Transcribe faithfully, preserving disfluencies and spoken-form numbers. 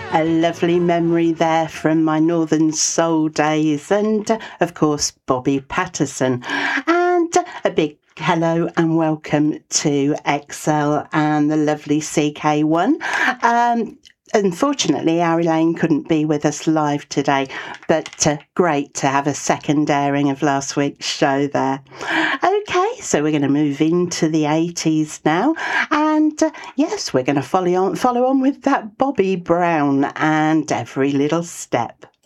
A lovely memory there from my Northern Soul days, and uh, of course Bobby Patterson. And uh, a big hello and welcome to X L and the lovely C K one. Um, Unfortunately, Ari Lane couldn't be with us live today, but uh, great to have a second airing of last week's show there. Okay, so we're going to move into the eighties now, and uh, yes, we're going to follow on, follow on with that Bobby Brown and Every Little Step.